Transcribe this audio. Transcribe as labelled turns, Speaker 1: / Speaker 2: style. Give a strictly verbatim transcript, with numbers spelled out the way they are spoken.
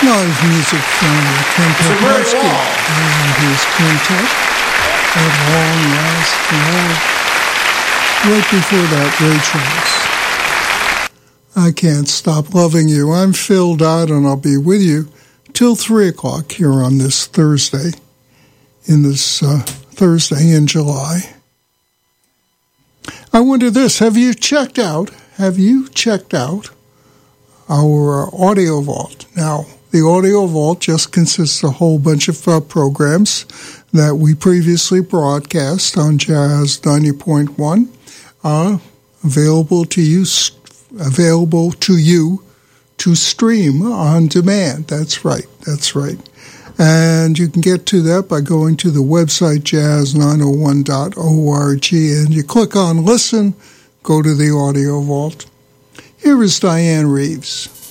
Speaker 1: Live music from Ken Petrowski and his quintet at long last. And right before that, Ray Charles. I Can't Stop Loving You. I'm Phil Dodd, and I'll be with you till three o'clock here on this Thursday, in this uh, Thursday in July. I wonder this, have you checked out, have you checked out our uh, Audio Vault? Now, the Audio Vault just consists of a whole bunch of uh, programs that we previously broadcast on Jazz ninety point one, uh, available to you, available to you to stream on demand. That's right, that's right. And you can get to that by going to the website jazz nine oh one dot org, and you click on Listen, go to the Audio Vault. Here is Diane Reeves.